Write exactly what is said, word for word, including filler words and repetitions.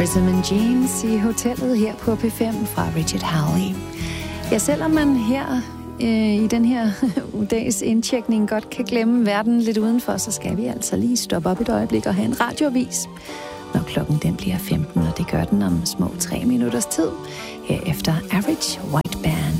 Prism and Jeans i hotellet her på P fem fra Richard Hawley. Ja, selvom man her øh, i den her dags indtjekning godt kan glemme verden lidt udenfor, så skal vi altså lige stoppe op et øjeblik og have en radioavis, når klokken den bliver femten, og det gør den om små tre minutters tid, her efter Average White Band.